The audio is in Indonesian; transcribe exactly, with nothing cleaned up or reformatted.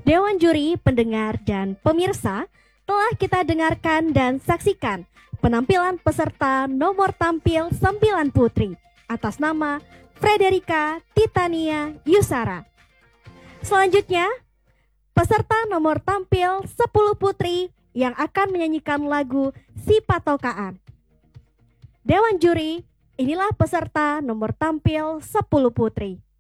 Dewan juri, pendengar, dan pemirsa, telah kita dengarkan dan saksikan penampilan peserta nomor tampil sembilan putri atas nama Frederica Titania Yusara. Selanjutnya, peserta nomor tampil sepuluh putri yang akan menyanyikan lagu Si Patokaan. Dewan juri, inilah peserta nomor tampil sepuluh putri.